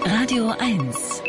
Radio 1.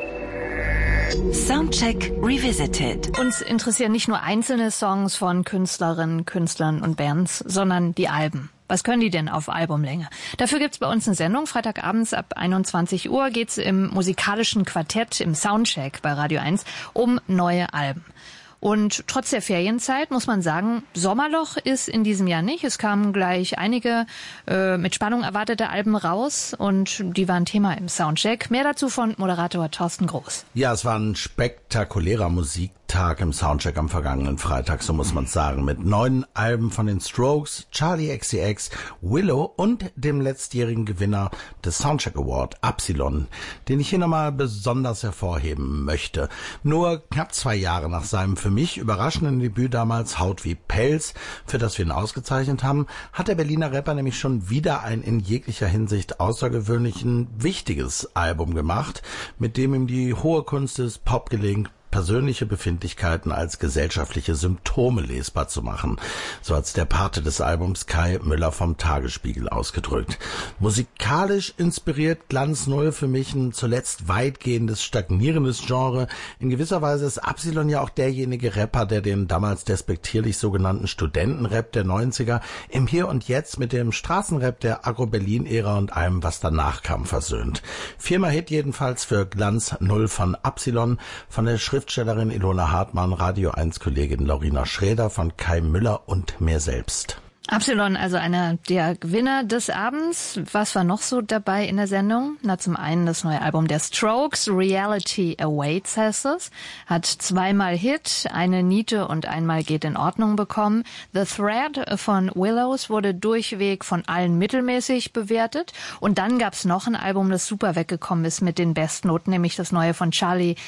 Soundcheck Revisited. Uns interessieren nicht nur einzelne Songs von Künstlerinnen, Künstlern und Bands, sondern die Alben. Was können die denn auf Albumlänge? Dafür gibt's bei uns eine Sendung. Freitagabends ab 21 Uhr geht's im musikalischen Quartett, im Soundcheck bei Radio 1 um neue Alben. Und trotz der Ferienzeit muss man sagen, Sommerloch ist in diesem Jahr nicht. Es kamen gleich einige mit Spannung erwartete Alben raus und die waren Thema im Soundcheck. Mehr dazu von Moderator Thorsten Groß. Ja, es war ein spektakulärer Musiktag im Soundcheck am vergangenen Freitag, so muss man sagen, mit 9 Alben von den Strokes, Charli XCX, Willow und dem letztjährigen Gewinner des Soundcheck Award, Absilon, den ich hier nochmal besonders hervorheben möchte. Nur knapp 2 Jahre nach seinem für mich überraschenden Debüt damals Haut wie Pelz, für das wir ihn ausgezeichnet haben, hat der Berliner Rapper nämlich schon wieder ein in jeglicher Hinsicht außergewöhnlichen, wichtiges Album gemacht, mit dem ihm die hohe Kunst des Pop gelingt, persönliche Befindlichkeiten als gesellschaftliche Symptome lesbar zu machen. So hat's der Pate des Albums Kai Müller vom Tagesspiegel ausgedrückt. Musikalisch inspiriert Glanz Null für mich ein zuletzt weitgehendes, stagnierendes Genre. In gewisser Weise ist Absilon ja auch derjenige Rapper, der den damals despektierlich sogenannten Studentenrap der 90er im Hier und Jetzt mit dem Straßenrap der Agro-Berlin-Ära und allem, was danach kam, versöhnt. 4-mal Hit jedenfalls für Glanz Null von Absilon, von der Schriftstellerin Ilona Hartmann, Radio 1-Kollegin Lorina Schräder, von Kai Müller und mir selbst. Absilon, also einer der Gewinner des Abends. Was war noch so dabei in der Sendung? Na, zum einen das neue Album der Strokes, Reality Awaits heißt es. Hat 2-mal Hit, eine Niete und einmal geht in Ordnung bekommen. The Thread von Willows wurde durchweg von allen mittelmäßig bewertet. Und dann gab's noch ein Album, das super weggekommen ist mit den Bestnoten, nämlich das neue von Charli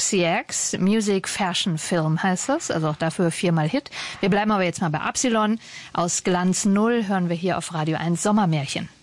XCX, Music Fashion Film heißt das. Also auch dafür 4-mal Hit. Wir bleiben aber jetzt mal bei Absilon. Aus Glanz Null hören wir hier auf Radio 1 Sommermärchen.